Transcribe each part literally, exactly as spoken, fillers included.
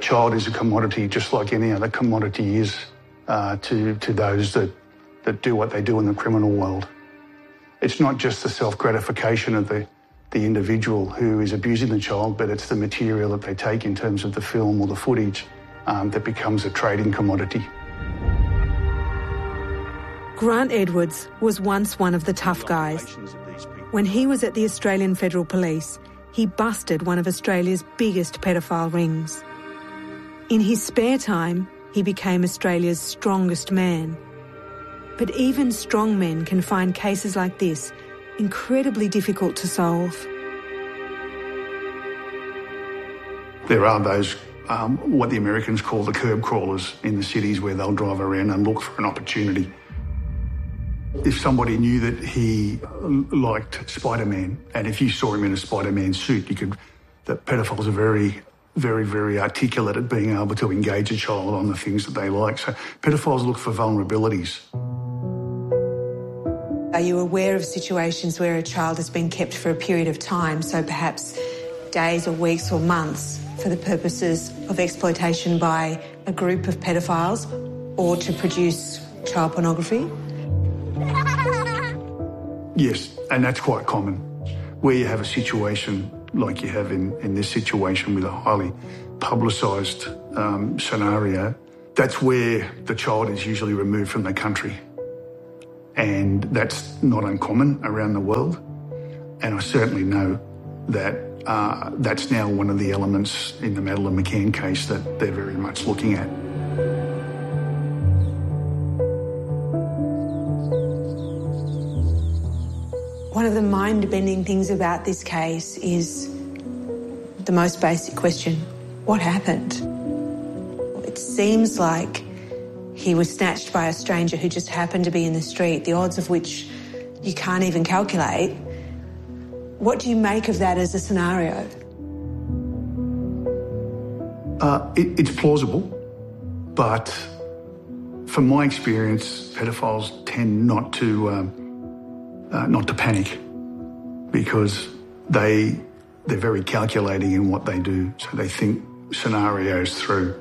child is a commodity just like any other commodity is uh, to, to those that, that do what they do in the criminal world. It's not just the self-gratification of the, the individual who is abusing the child, but it's the material that they take in terms of the film or the footage um, that becomes a trading commodity. Grant Edwards was once one of the tough guys. When he was at the Australian Federal Police, he busted one of Australia's biggest pedophile rings. In his spare time, he became Australia's strongest man. But even strong men can find cases like this incredibly difficult to solve. There are those, um, what the Americans call the curb crawlers in the cities, where they'll drive around and look for an opportunity. If somebody knew that he liked Spider-Man, and if you saw him in a Spider-Man suit, you could, that pedophiles are very, very, very articulate at being able to engage a child on the things that they like. So pedophiles look for vulnerabilities. Are you aware of situations where a child has been kept for a period of time, so perhaps days or weeks or months, for the purposes of exploitation by a group of pedophiles or to produce child pornography? Yes, and that's quite common. Where you have a situation like you have in, in this situation with a highly publicised um, scenario, that's where the child is usually removed from the country. And that's not uncommon around the world. And I certainly know that uh, that's now one of the elements in the Madeleine McCann case that they're very much looking at. One of the mind-bending things about this case is the most basic question: what happened? It seems like he was snatched by a stranger who just happened to be in the street, the odds of which you can't even calculate. What do you make of that as a scenario? Uh, it, it's plausible, but from my experience, pedophiles tend not to um, uh, not to panic, because they they're very calculating in what they do, so they think scenarios through.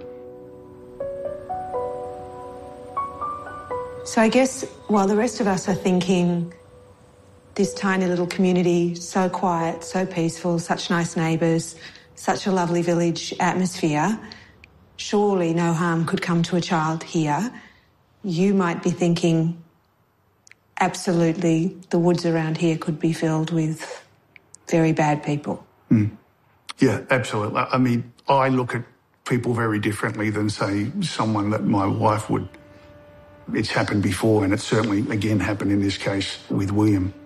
So I guess while the rest of us are thinking, this tiny little community, so quiet, so peaceful, such nice neighbours, such a lovely village atmosphere, surely no harm could come to a child here, you might be thinking, absolutely, the woods around here could be filled with very bad people. Mm. Yeah, absolutely. I mean, I look at people very differently than, say, someone that my wife would. It's happened before, and it certainly, again, happened in this case with William.